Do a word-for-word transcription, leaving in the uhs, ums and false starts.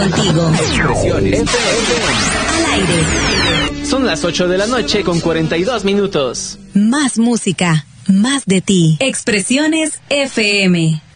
contigo. Expresiones F M. Al aire. Son las ocho de la noche con cuarenta y dos minutos. Más música, más de ti. Expresiones F M.